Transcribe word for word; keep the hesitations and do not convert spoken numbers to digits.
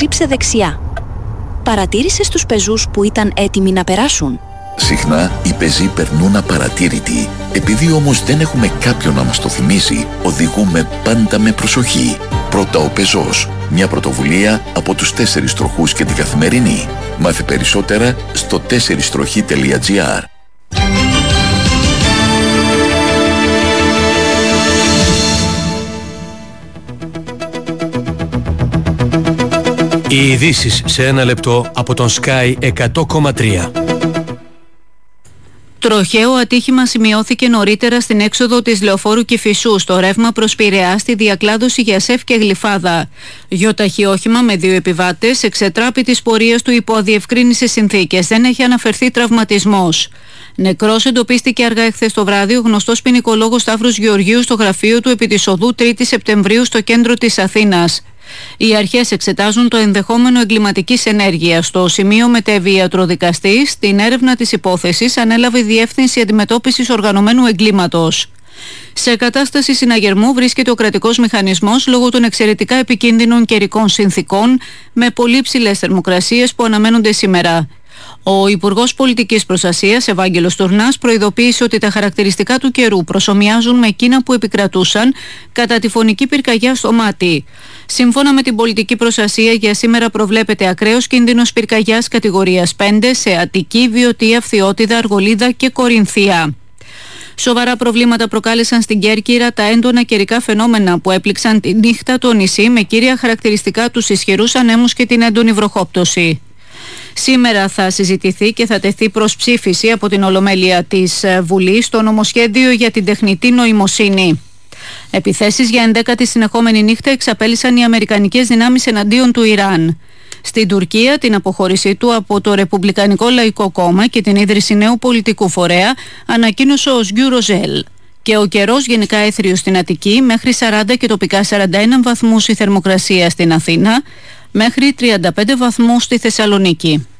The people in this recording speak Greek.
στρίψε δεξιά. Παρατήρησες τους πεζούς που ήταν έτοιμοι να περάσουν? Συχνά οι πεζοί περνούν απαρατήρητοι. Επειδή όμως δεν έχουμε κάποιον να μας το θυμίσει, οδηγούμε πάντα με προσοχή. Πρώτα ο πεζός. Μια πρωτοβουλία από τους τέσσερις τροχούς και την Καθημερινή. Μάθε περισσότερα στο τέσσερις-τροχή τελεία τζι άρ. Οι ειδήσεις σε ένα λεπτό από τον Sky εκατό κόμμα τρία. Τροχαίο ατύχημα σημειώθηκε νωρίτερα στην έξοδο της λεωφόρου Κηφισού στο ρεύμα προς Πειραιά στη διακλάδωση για ΣΕΦ και Γλυφάδα. Γιοταχή όχημα με δύο επιβάτες εξετράπη της πορείας του υπό αδιευκρίνησες συνθήκες. Δεν έχει αναφερθεί τραυματισμός. Νεκρός εντοπίστηκε αργά εχθές το βράδυ ο γνωστός ποινικολόγος Σταύρος Γεωργίου στο γραφείο του επί της οδού τρίτη Σεπτεμβρίου στο κέντρο της Αθήνας. Οι αρχές εξετάζουν το ενδεχόμενο εγκληματικής ενέργειας. Στο σημείο μετέβη ιατροδικαστής. Στην έρευνα της υπόθεσης ανέλαβε η Διεύθυνση Αντιμετώπισης Οργανωμένου Εγκλήματος. Σε κατάσταση συναγερμού βρίσκεται ο κρατικός μηχανισμός λόγω των εξαιρετικά επικίνδυνων καιρικών συνθήκων με πολύ ψηλές θερμοκρασίες που αναμένονται σήμερα. Ο Υπουργός Πολιτικής Προστασίας, Ευάγγελος Τουρνάς, προειδοποίησε ότι τα χαρακτηριστικά του καιρού προσομοιάζουν με εκείνα που επικρατούσαν κατά τη φωνική πυρκαγιά στο Μάτι. Σύμφωνα με την πολιτική προστασία, για σήμερα προβλέπεται ακραίος κίνδυνος πυρκαγιάς κατηγορίας πέντε σε Αττική, Βιωτία, Φθιώτιδα, Αργολίδα και Κορινθία. Σοβαρά προβλήματα προκάλεσαν στην Κέρκυρα τα έντονα καιρικά φαινόμενα που έπληξαν τη νύχτα το νησί με κύρια χαρακτηριστικά τους ισχυρούς ανέμους και την έντονη βροχόπτωση. Σήμερα θα συζητηθεί και θα τεθεί προς ψήφιση από την Ολομέλεια της Βουλής το νομοσχέδιο για την τεχνητή νοημοσύνη. Επιθέσεις για ενδέκατη συνεχόμενη νύχτα εξαπέλυσαν οι αμερικανικές δυνάμεις εναντίον του Ιράν. Στην Τουρκία, την αποχώρησή του από το Ρεπουμπλικανικό Λαϊκό Κόμμα και την ίδρυση νέου πολιτικού φορέα ανακοίνωσε ο Σγκιου Ροζέλ. Και ο καιρός γενικά έθριος στην Αττική, μέχρι σαράντα και τοπικά σαράντα ένα βαθμούς η θερμοκρασία στην Αθήνα, μέχρι τριάντα πέντε βαθμούς στη Θεσσαλονίκη.